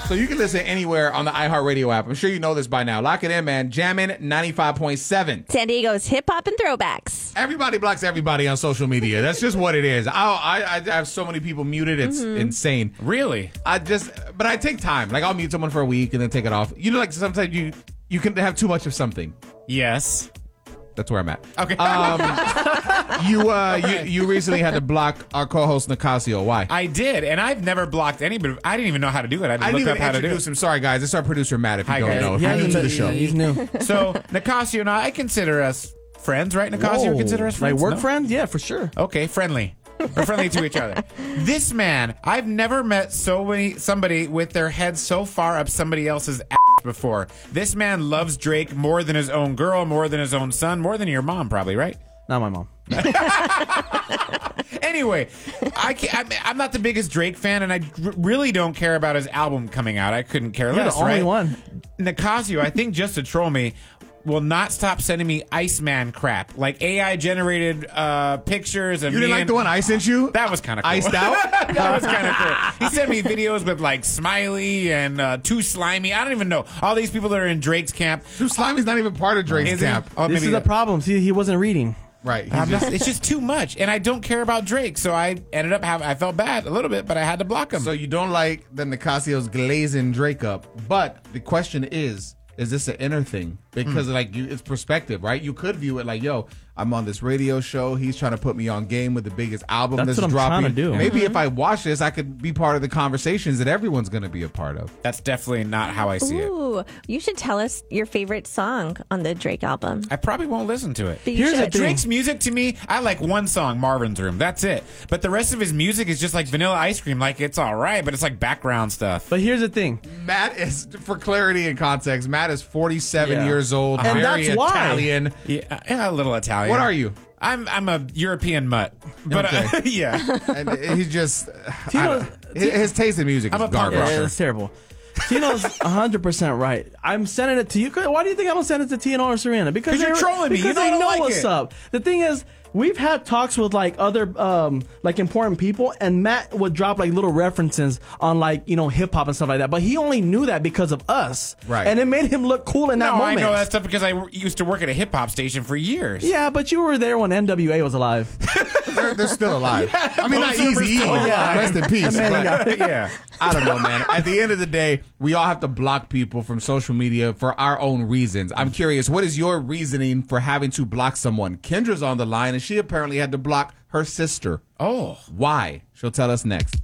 So you can listen anywhere on the iHeartRadio app. I'm sure you know this by now. Lock it in, man. Jammin' 95.7. San Diego's hip hop and throwbacks. Everybody blocks everybody on social media. That's just what it is. I have so many people muted. It's insane. Really? But I take time. Like, I'll mute someone for a week and then take it off. You know, like sometimes you can have too much of something. Yes. That's where I'm at. Okay. You recently had to block our co-host Nicasio. Why? I did, and I've never blocked anybody. I didn't even know how to do it. I didn't looked even up how to do introduce it. him. Sorry, guys. It's our producer, Matt, if you Hi, don't guys. know. Yeah, If you're new to the he's show. He's new. So, Nicasio and I consider us friends, right, Nicasio? Whoa. Consider us friends? Like work No? friends? Yeah, for sure. Okay, friendly. We're friendly to each other. This man, I've never met somebody with their head so far up somebody else's ass before. This man loves Drake more than his own girl, more than his own son, more than your mom, probably, right? Not my mom. Anyway, I'm not the biggest Drake fan, and I really don't care about his album coming out. I couldn't care You're less, the only right? one. Nicasio, I think just to troll me, will not stop sending me Iceman crap. Like AI-generated pictures of You me didn't like and- the one I sent you? That was kind of cool. Iced out? That was kind of cool. He sent me videos with like Smiley and Too Slimy. I don't even know. All these people that are in Drake's camp. Too Slimy's not even part of Drake's Is he? camp. Oh, This maybe is the problem. See, he wasn't reading. Right. it's just too much, and I don't care about Drake, so I ended up I felt bad a little bit, but I had to block him. So you don't like that Nicasio's glazing Drake up. But the question is this an inner thing? Because it's perspective, right? You could view it like, yo, I'm on this radio show. He's trying to put me on game with the biggest album That's that's what I'm dropping. trying to do. Maybe if I watch this, I could be part of the conversations that everyone's going to be a part of. That's definitely not how I see it. Ooh, you should tell us your favorite song on the Drake album. I probably won't listen to it. But you Here's the should. thing. Drake's music to me, I like one song, Marvin's Room. That's it. But the rest of his music is just like Vanilla Ice Cream. Like, it's all right, but it's like background stuff. But here's the thing. Matt is, for clarity and context, Matt is 47 Yeah. years old, And very that's why. Italian. Yeah, a little Italian. What are you? I'm a European mutt. But Okay. yeah. And he's just, Tino- his taste in music I'm is a punk garbage. rocker. Yeah, it's terrible. Tino's 100% right. I'm sending it to you. Why do you think I'm going to send it to Tino or Serena? Because you're trolling me. Because You know I they don't know like what's it. up. The thing is, we've had talks with like other like important people, and Matt would drop like little references on like, you know, hip hop and stuff like that. But he only knew that because of us. Right. And it made him look cool in that No, moment. I know that stuff because I used to work at a hip hop station for years. Yeah, but you were there when NWA was alive. They're still alive. I mean, not most of them are Easy. still alive. Rest in peace. Man, but- Yeah. I don't know, man. At the end of the day, we all have to block people from social media for our own reasons. I'm curious, what is your reasoning for having to block someone? Kendra's on the line, and she apparently had to block her sister. Oh. Why? She'll tell us next.